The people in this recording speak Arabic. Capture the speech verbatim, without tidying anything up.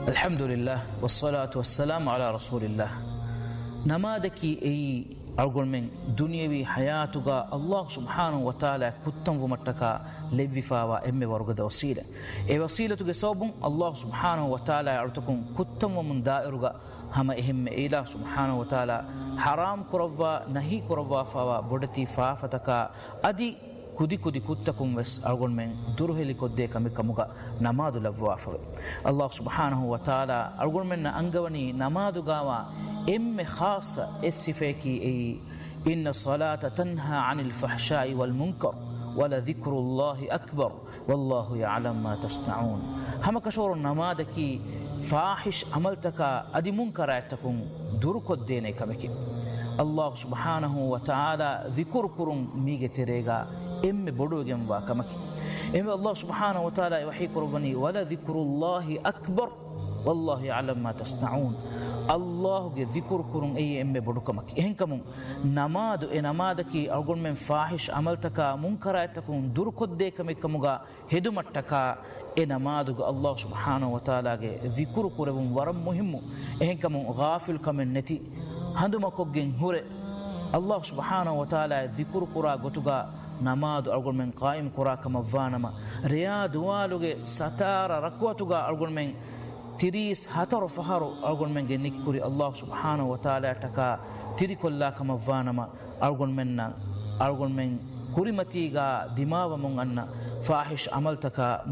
الحمد لله والصلاة والسلام على رسول الله. نمادكي أي أقول من دنيوي حياتك الله سبحانه وتعالى كتم ومتكا لبفاوا إم ورقد وسيلة. أي وسيلة جسوبهم الله سبحانه وتعالى أرتكم كتم ومن دائرك هم إهم إله سبحانه وتعالى حرام كروا نهي كروا فوا بدتي فافتكا أدي كودي كودي كتكم بس أقول من دره لكودي كم كموجا نماد لفوافه الله سبحانه وتعالى أقول من أنجوني نماد جوا إم خاصة السفاكي أي إن الصلاة تنهى عن الفحشاء والمنكر ولذكر الله أكبر والله يعلم ما تصنعون. هم كشور نمادكي فاحش عملتك أدي منكراتكم دور كوديني كمكي الله سبحانه وتعالى ذكر كرم ميجي تريغا إم بدوغم واكمكي إم الله سبحانه وتعالى يوحي كربني ولا ذكر الله أكبر والله يعلم ما تصنعون. الله ذكر كرم أي إم بدوكمكي إهن كمون نماد إ نمادكي أقول من فاحش عملتك منكراتكم دور كودي كمكموغا هدومتك إ نمادك الله سبحانه وتعالى ذكر كرم ورم مهم إهن كمون غافل كمن نتي هندما كوجين هوري الله سبحانه وتعالى ذكر كرا غتوغا نماد أقول من قائم كرا كما فانما رياض والوغ ستار ركوتوغا أقول من تريس هتر فهرو أقول من نكوري الله سبحانه وتعالى تكا تري كلا كما فانما أقول من أقول من كريمتيغا دماغ من أن فاحش عملتك